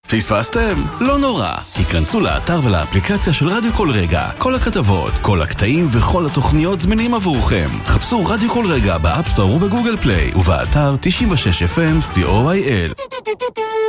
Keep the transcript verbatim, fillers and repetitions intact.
פספסתם? לא נורא. היכנסו לאתר ולאפליקציה של רדיו כל רגע. כל הכתבות, כל הקטעים וכל התוכניות זמינים עבורכם. חפשו רדיו כל רגע באפסטור ובגוגל פליי ובאתר תשעים ושש אף אם סי או איי אל.